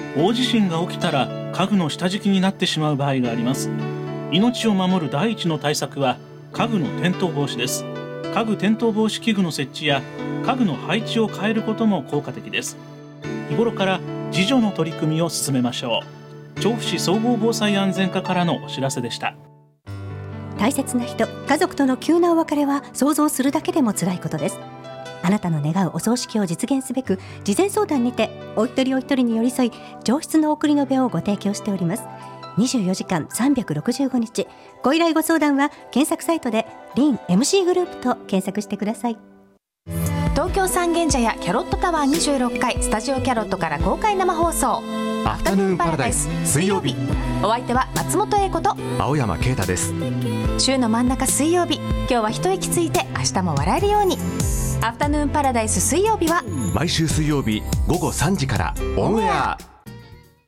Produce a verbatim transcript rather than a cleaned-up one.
大地震が起きたら家具の下敷きになってしまう場合があります。命を守る第一の対策は家具の転倒防止です。家具転倒防止器具の設置や家具の配置を変えることも効果的です。日頃から自助の取り組みを進めましょう。調布市総合防災安全課からのお知らせでした。 大切な人、家族との急なお別れは想像するだけでも辛いことです。あなたの願うお葬式を実現すべく、事前相談にてお一人お一人に寄り添い、上質の送り延べをご提供しております。にじゅうよじかんさんびゃくろくじゅうごにち、ご依頼ご相談は検索サイトでリン エムシー グループと検索してください。 東京三軒茶屋キャロットタワーにじゅうろっかいスタジオキャロットから公開生放送アフタヌーンパラダイス水曜日、 お相手は松本英子と青山啓太です。 週の真ん中水曜日、今日は一息ついて明日も笑えるように。アフタヌーンパラダイス水曜日は毎週水曜日ごごさんじからオンエア。